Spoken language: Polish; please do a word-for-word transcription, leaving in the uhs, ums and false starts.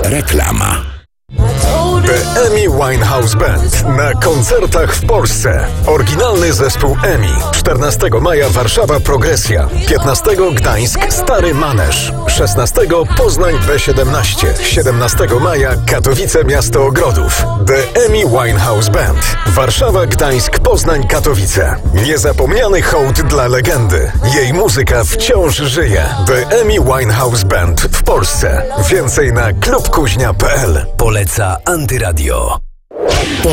Reklama. The Amy Winehouse Band na koncertach w Polsce. Oryginalny zespół Amy. czternastego maja Warszawa Progresja. piętnastego Gdańsk Stary Manesz. szesnastego Poznań B siedemnaście. siedemnastego maja Katowice Miasto Ogrodów. The Amy Winehouse Band. Warszawa, Gdańsk, Poznań, Katowice. Niezapomniany hołd dla legendy. Jej muzyka wciąż żyje. The Amy Winehouse Band w Polsce. Więcej na klub kuźnia kropka p l. Poleca Antyradio.